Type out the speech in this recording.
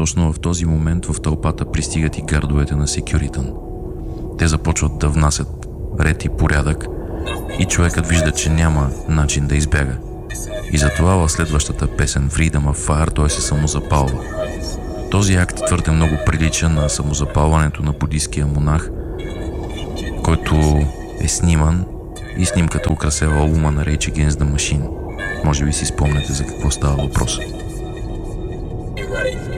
точно в този момент в тълпата пристигат и гардовете на Securitan. Те започват да внасят ред и порядък и човекът вижда, че няма начин да избяга. И затова в следващата песен Freedom of Fire той се самозапалва. Този акт твърде много прилича на самозапалването на буддийския монах, който е сниман и снимката украсява албума на Rage Against the Machine. Може би си спомняте за какво става въпрос.